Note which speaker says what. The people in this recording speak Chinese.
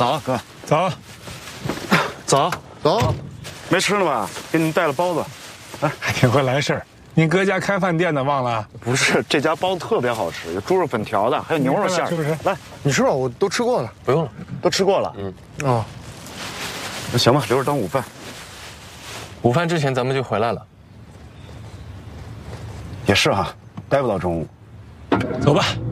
Speaker 1: 早，哥，
Speaker 2: 走，
Speaker 1: 走，
Speaker 3: 走，
Speaker 1: 没吃呢吧？给你们带了包子。
Speaker 2: 还挺会来事儿。你哥家开饭店的，忘了？
Speaker 1: 不是，这家包子特别好吃，有猪肉粉条的，还有牛肉馅儿。
Speaker 2: 是不是？
Speaker 1: 来，
Speaker 3: 你吃吧，我都吃过了。
Speaker 1: 不用了，都吃过了。
Speaker 3: 哦，
Speaker 1: 那行吧，留着当午饭。
Speaker 4: 午饭之前咱们就回来了。
Speaker 1: 也是哈，待不到中午。
Speaker 2: 走吧。